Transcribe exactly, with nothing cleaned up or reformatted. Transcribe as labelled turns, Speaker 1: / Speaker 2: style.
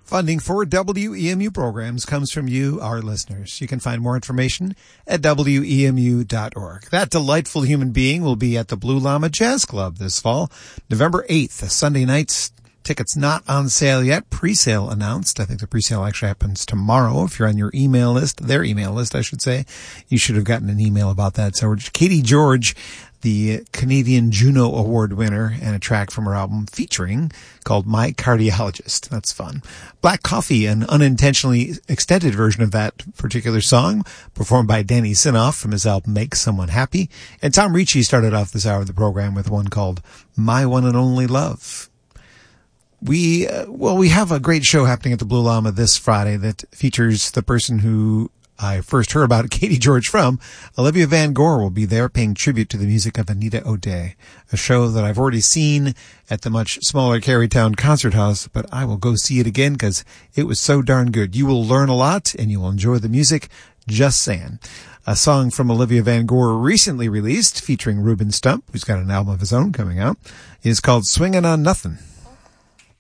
Speaker 1: Funding for W E M U programs comes from you, our listeners. You can find more information at W E M U dot org. That delightful human being will be at the Blue Llama Jazz Club this fall, November eighth, Sunday nights. Tickets not on sale yet. Pre-sale announced. I think the pre-sale actually happens tomorrow. If you're on your email list, their email list, I should say, you should have gotten an email about that. So Katie George, the Canadian Juno Award winner, and a track from her album featuring called My Cardiologist. That's fun. Black Coffee, an unintentionally extended version of that particular song, performed by Danny Sinoff from his album Make Someone Happy. And Tom Ricci started off this hour of the program with one called My One and Only Love. We, uh, well, we have a great show happening at the Blue Llama this Friday that features the person who I first heard about Katie George from. Olivia Van Gore will be there paying tribute to the music of Anita O'Day, a show that I've already seen at the much smaller Carytown Concert House, but I will go see it again because it was so darn good. You will learn a lot and you will enjoy the music. Just saying. A song from Olivia Van Gore recently released featuring Ruben Stump, who's got an album of his own coming out, is called Swingin' on Nothin'.